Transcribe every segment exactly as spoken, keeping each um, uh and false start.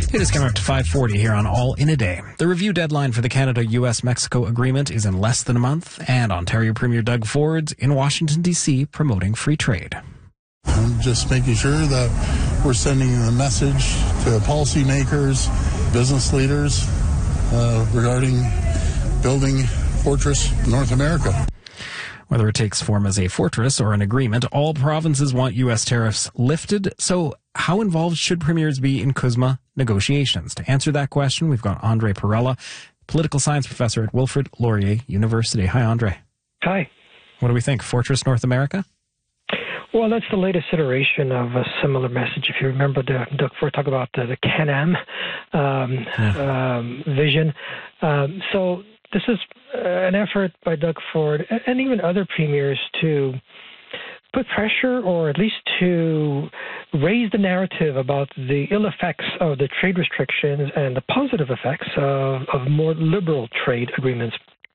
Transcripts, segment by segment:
It is coming up to five forty here on All in a Day. The review deadline for the Canada-U S Mexico agreement is in less than a month, and Ontario Premier Doug Ford's in Washington, D C promoting free trade. I'm just making sure that we're sending a message to policymakers, business leaders uh, regarding building Fortress North America. Whether it takes form as a fortress or an agreement, all provinces want U S tariffs lifted. So how involved should premiers be in CUSMA negotiations? To answer that question, we've got Andre Perella, political science professor at Wilfrid Laurier University. Hi, Andre. Hi. What do we think? Fortress North America? Well, that's the latest iteration of a similar message. If you remember, the, Doug Ford talked about the, the Can-Am um, yeah. um, vision. Um, so this is an effort by Doug Ford and even other premiers to put pressure, or at least to raise the narrative about the ill effects of the trade restrictions and the positive effects of, of more liberal trade agreements.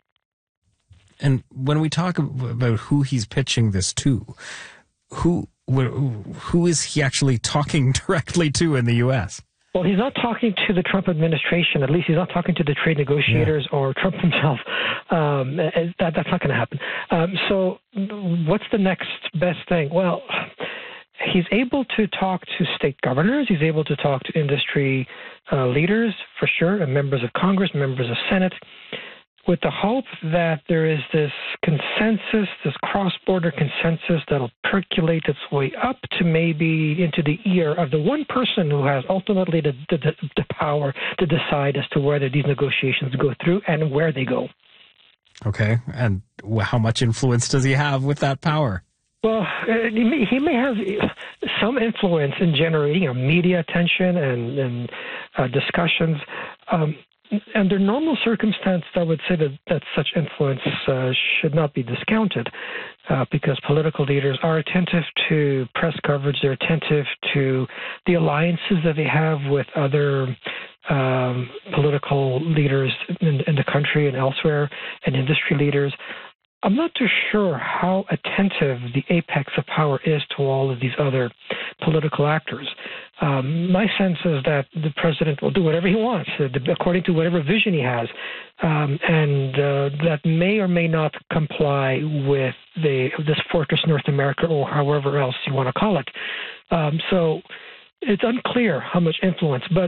And when we talk about who he's pitching this to, who who is he actually talking directly to in the U S? Well, he's not talking to the Trump administration. At least he's not talking to the trade negotiators yeah. or Trump himself. Um, that, that's not going to happen. Um, so what's the next best thing? Well, he's able to talk to state governors. He's able to talk to industry uh, leaders, for sure, and members of Congress, members of Senate, with the hope that there is this consensus, this cross-border consensus that'll percolate its way up to maybe into the ear of the one person who has ultimately the, the, the power to decide as to whether these negotiations go through and where they go. Okay. And how much influence does he have with that power? Well, uh, he, may, he may have some influence in generating you know, media attention and, and uh, discussions. Um, Under normal circumstances, I would say that, that such influence uh, should not be discounted uh, because political leaders are attentive to press coverage. They're attentive to the alliances that they have with other um, political leaders in, in the country and elsewhere, and industry leaders. I'm not too sure how attentive the apex of power is to all of these other political actors. Um, my sense is that the president will do whatever he wants, uh, according to whatever vision he has, um, and uh, that may or may not comply with the this Fortress North America, or however else you want to call it. Um, so it's unclear how much influence, but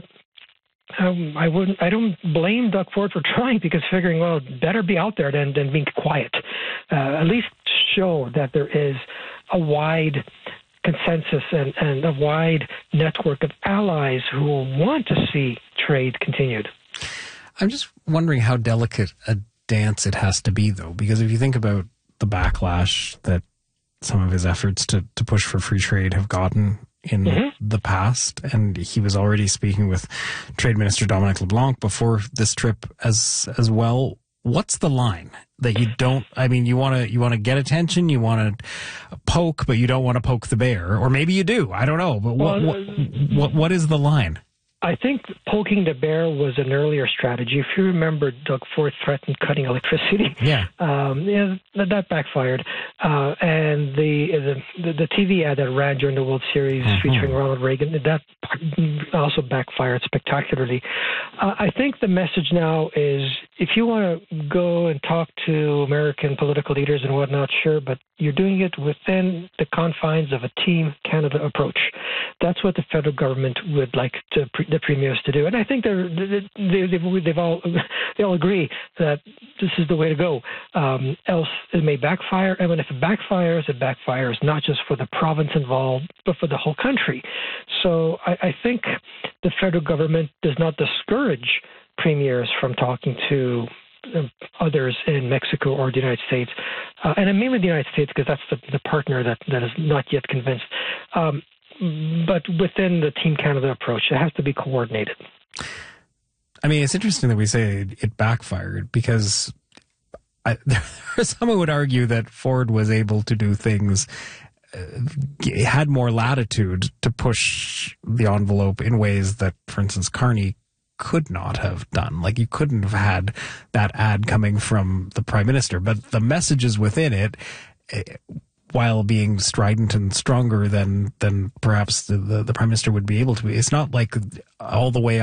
Um, I wouldn't. I don't blame Doug Ford for trying, because figuring, well, better be out there than than being quiet. Uh, at least show that there is a wide consensus and, and a wide network of allies who will want to see trade continued. I'm just wondering how delicate a dance it has to be, though, because if you think about the backlash that some of his efforts to, to push for free trade have gotten in mm-hmm. the past, and he was already speaking with Trade Minister Dominic LeBlanc before this trip as as well. What's the line that you don't? I mean, you want to you want to get attention, you want to poke, but you don't want to poke the bear, or maybe you do. I don't know, but what well, what, what what is the line? I think poking the bear was an earlier strategy. If you remember, Doug Ford threatened cutting electricity. Yeah, um, yeah that backfired. Uh, and the, the the T V ad that ran during the World Series mm-hmm. featuring Ronald Reagan, that also backfired spectacularly. Uh, I think the message now is, if you want to go and talk to American political leaders and whatnot, sure, but you're doing it within the confines of a Team Canada approach. That's what the federal government would like to, the premiers to do, and I think they're, they, they've, they've all they all agree that this is the way to go. Um, else, it may backfire, and when if it backfires, it backfires not just for the province involved, but for the whole country. So I, I think the federal government does not discourage premiers from talking to others in Mexico or the United States, uh, and mainly the United States, because that's the, the partner that, that is not yet convinced. Um, but within the Team Canada approach, it has to be coordinated. I mean, it's interesting that we say it backfired, because I, someone would argue that Ford was able to do things, uh, had more latitude to push the envelope in ways that, for instance, Carney could not have done. Like, you couldn't have had that ad coming from the Prime Minister, but the messages within it, while being strident and stronger than than perhaps the, the, the Prime Minister would be able to be, it's not like all the way